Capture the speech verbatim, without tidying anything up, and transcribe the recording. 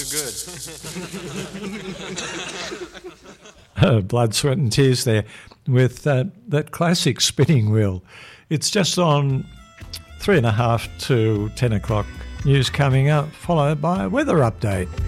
good. uh, blood, sweat and tears there with uh, that classic spinning wheel. It's just on three and a half to ten o'clock. News coming up, followed by a weather update.